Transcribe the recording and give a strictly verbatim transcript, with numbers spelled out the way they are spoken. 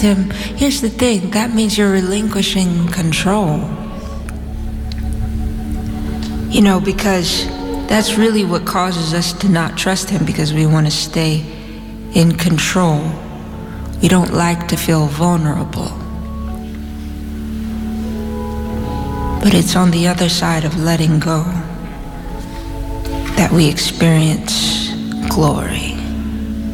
Tim, here's the thing, that means you're relinquishing control. You know, because that's really what causes us to not trust him, because we want to stay in control. We don't like to feel vulnerable. But it's on the other side of letting go that we experience glory.